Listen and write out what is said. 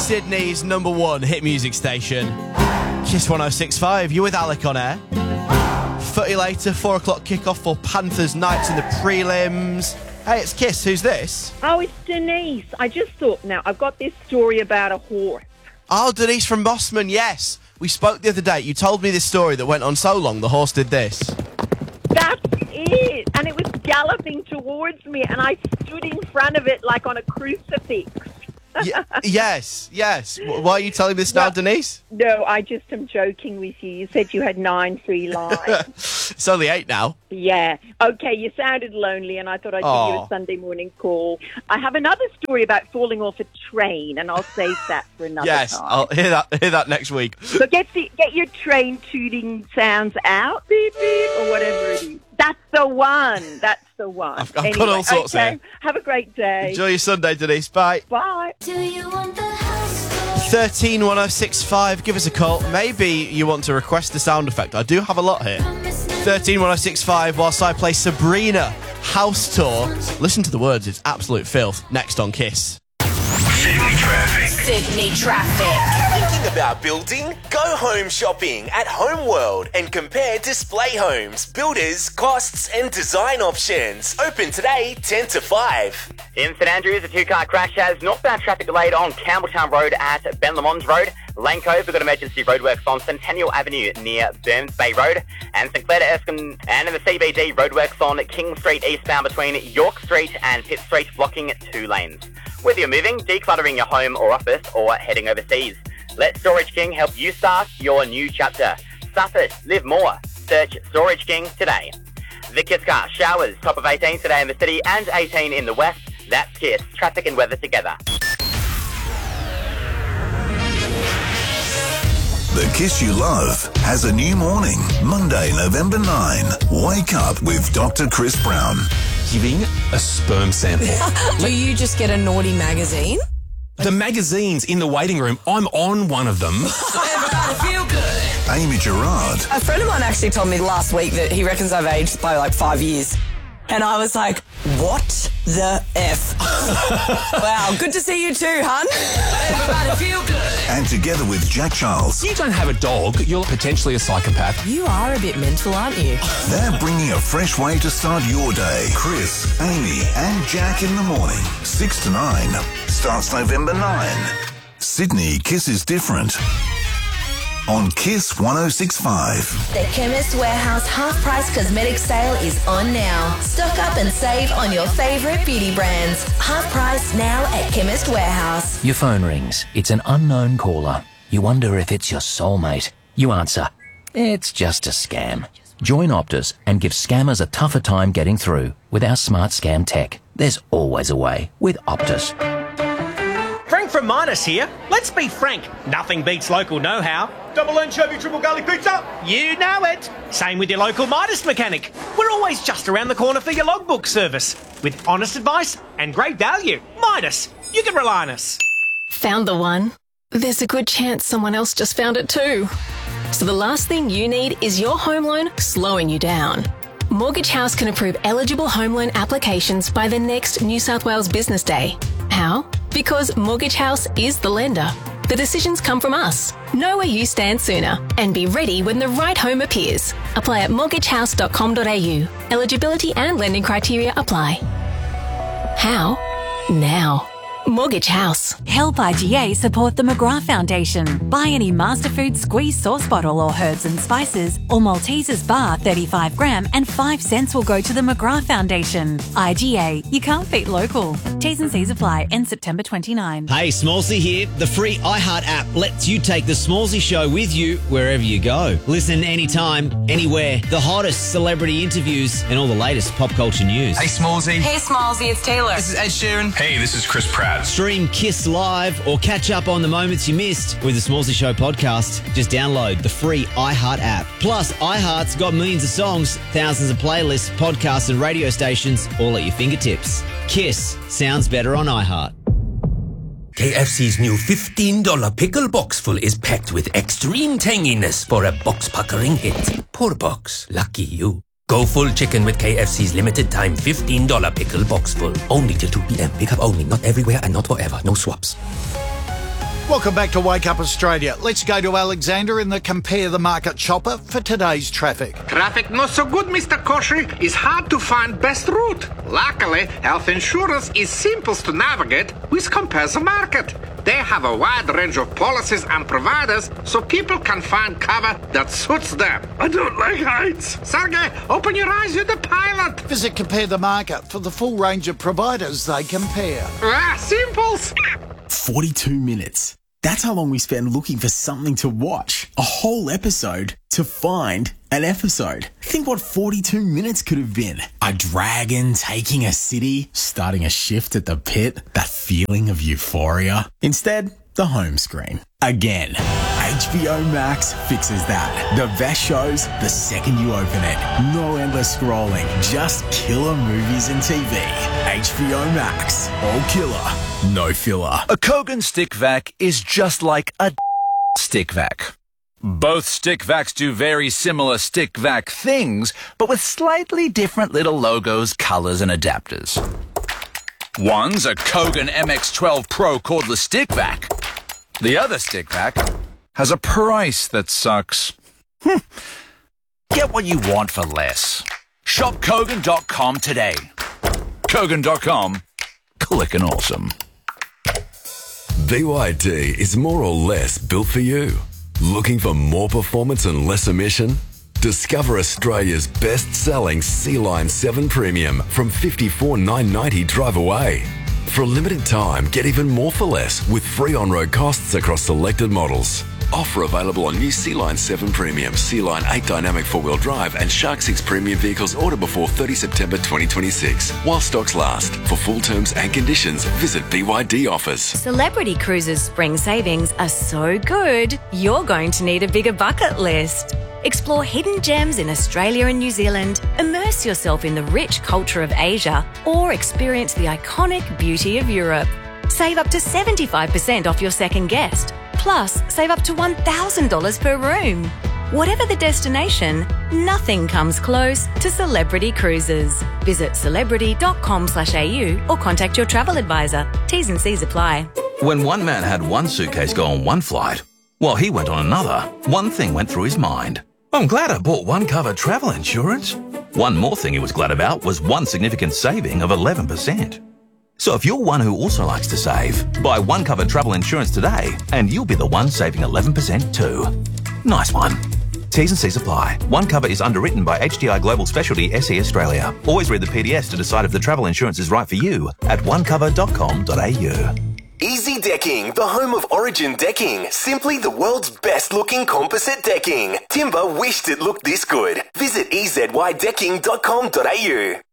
Sydney's number one hit music station. Kiss 106.5. You're with Alec on air. 30 later, 4 o'clock kickoff for Panthers Knights in the prelims. Hey, it's Kiss. Who's this? Oh, it's Denise. I just thought, now, I've got this story about a horse. Oh, Denise from Mossman, yes. We spoke the other day. You told me this story that went on so long, the horse did this. That's it. And it was galloping towards me, and I stood in front of it like on a crucifix. Yes. Why are you telling this now, Denise? No, I just am joking with you. You said you had 9 free lines. It's only 8 now. Yeah. Okay, you sounded lonely, and I thought I'd give you a Sunday morning call. I have another story about falling off a train, and I'll save that for another time. Yes, I'll hear that next week. So get your train tooting sounds out, beep, beep, or whatever it is. That's the one. I've got all sorts here. Have a great day. Enjoy your Sunday, Denise. Bye. Bye. Do you want the house? 131065. Give us a call. Maybe you want to request a sound effect. I do have a lot here. 131065 whilst I play Sabrina House Tour. Listen to the words. It's absolute filth. Next on Kiss. Sydney Traffic. Thinking about building? Go home shopping at Homeworld and compare display homes, builders, costs and design options. Open today 10 to 5. In St Andrews, a 2-car crash has northbound traffic delayed on Campbelltown Road at Ben Lamond's Road. Lane Cove, we've got emergency roadworks on Centennial Avenue near Burns Bay Road. And St Clair to Erskine, and in the CBD, roadworks on King Street eastbound between York Street and Pitt Street, blocking 2 lanes. Whether you're moving, decluttering your home or office, or heading overseas, let Storage King help you start your new chapter. Stuff it, live more. Search Storage King today. The Kiss Car, showers, top of 18 today in the city and 18 in the west. That's Kiss, traffic and weather together. The Kiss You Love has a new morning. Monday, November 9. Wake up with Dr. Chris Brown. Giving a sperm sample. Do you just get a naughty magazine? The magazines in the waiting room, I'm on one of them. Everybody feel good. Amy Gerard. A friend of mine actually told me last week that he reckons I've aged by like 5 years. And I was like, what the F? Wow, good to see you too, hun. Everybody feel good. And together with Jack Charles, You don't have a dog, you're potentially a psychopath. You are a bit mental, aren't you? they're bringing a fresh way to start your day. Chris, Amy and Jack in the morning. 6 to 9. Starts November 9. Sydney Kiss is different. On Kiss 106.5. The Chemist Warehouse half-price cosmetic sale is on now. Stock up and save on your favourite beauty brands. Half price now at Chemist Warehouse. Your phone rings. It's an unknown caller. You wonder if it's your soulmate. You answer. It's just a scam. Join Optus and give scammers a tougher time getting through. With our smart scam tech, there's always a way with Optus. Frank from Midas here. Let's be frank, nothing beats local know-how. Double anchovy, triple garlic pizza. You know it. Same with your local Midas mechanic. We're always just around the corner for your logbook service. With honest advice and great value. Midas, you can rely on us. Found the one? There's a good chance someone else just found it too. So the last thing you need is your home loan slowing you down. Mortgage House can approve eligible home loan applications by the next New South Wales Business Day. How? Because Mortgage House is the lender. The decisions come from us. Know where you stand sooner and be ready when the right home appears. Apply at mortgagehouse.com.au. Eligibility and lending criteria apply. How? Now. Mortgage House. Help IGA support the McGrath Foundation. Buy any Masterfood squeeze sauce bottle or herbs and spices or Maltesers bar 35 gram and 5 cents will go to the McGrath Foundation. IGA, you can't beat local. T's and C's apply. End September 29. Hey, Smallsy here. The free iHeart app lets you take the Smallsy show with you wherever you go. Listen anytime, anywhere. The hottest celebrity interviews and all the latest pop culture news. Hey, Smallsy. Hey, Smallsy, it's Taylor. This is Ed Sheeran. Hey, this is Chris Pratt. Stream Kiss Live or catch up on the moments you missed with the Smallsy Show podcast. Just download the free iHeart app. Plus, iHeart's got millions of songs, thousands of playlists, podcasts and radio stations all at your fingertips. Kiss sounds better on iHeart. KFC's new $15 pickle box full is packed with extreme tanginess for a box-puckering hit. Poor box. Lucky you. Go full chicken with KFC's limited time $15 pickle box full. Only till 2 p.m. Pick up only. Not everywhere and not forever. No swaps. Welcome back to Wake Up Australia. Let's go to Alexander in the Compare the Market chopper for today's traffic. Traffic not so good, Mr. Koshy. It's hard to find best route. Luckily, health insurance is simplest to navigate with Compare the Market. They have a wide range of policies and providers so people can find cover that suits them. I don't like heights. Sergey, open your eyes, you're the pilot. Visit Compare the Market for the full range of providers they compare. Simples. 42 minutes. That's how long we spend looking for something to watch. A whole episode to find an episode. Think what 42 minutes could have been. A dragon taking a city, starting a shift at the pit, that feeling of euphoria. Instead, the home screen. Again. HBO Max fixes that. The best shows the second you open it. No endless scrolling, just killer movies and TV. HBO Max. All killer, no filler. A Kogan stick vac is just like a stick vac. Both stick vacs do very similar stick vac things, but with slightly different little logos, colors, and adapters. One's a Kogan MX12 Pro cordless stick vac. The other stick vac has a price that sucks. Get what you want for less. Shop Kogan.com today. Kogan.com. Clickin' awesome. BYD is more or less built for you. Looking for more performance and less emission? Discover Australia's best-selling C-Line 7 Premium from $54,990 drive away. For a limited time, get even more for less with free on-road costs across selected models. Offer available on new C-Line 7 Premium, C-Line 8 Dynamic 4-wheel drive and Shark 6 Premium vehicles order before 30 September 2026. While stocks last. For full terms and conditions, visit BYD offers. Celebrity Cruises spring savings are so good, you're going to need a bigger bucket list. Explore hidden gems in Australia and New Zealand, immerse yourself in the rich culture of Asia, or experience the iconic beauty of Europe. Save up to 75% off your second guest. Plus, save up to $1,000 per room. Whatever the destination, nothing comes close to Celebrity Cruises. Visit celebrity.com/au or contact your travel advisor. T's and C's apply. When one man had one suitcase go on one flight, while he went on another, one thing went through his mind. I'm glad I bought One Cover travel insurance. One more thing he was glad about was one significant saving of 11%. So if you're one who also likes to save, buy One Cover travel insurance today and you'll be the one saving 11% too. Nice one. T's and C's apply. One Cover is underwritten by HDI Global Specialty SE Australia. Always read the PDS to decide if the travel insurance is right for you at onecover.com.au. Easy Decking, the home of Origin Decking. Simply the world's best looking composite decking. Timber wished it looked this good. Visit ezydecking.com.au.